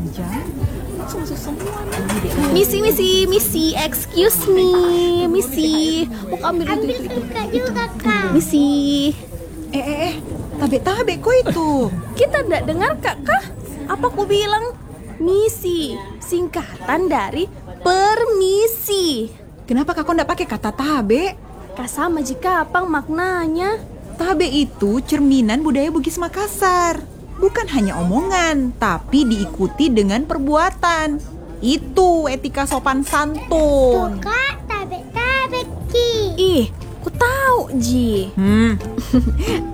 panjang. Langsung semua nih. Misi, excuse me, Misi. Mau ambil itu. juga kak. Misi, Tabe kok itu. kita tidak dengar kak? Apa ku bilang? Misi, singkatan dari permisi. Kenapa kakak ndak pakai kata tabe? Kak sama jika apa maknanya? Tabe itu cerminan budaya Bugis Makassar. Bukan hanya omongan, tapi diikuti dengan perbuatan. Itu etika sopan santun. Kak, tabe ki. Ih, ku tahu Ji.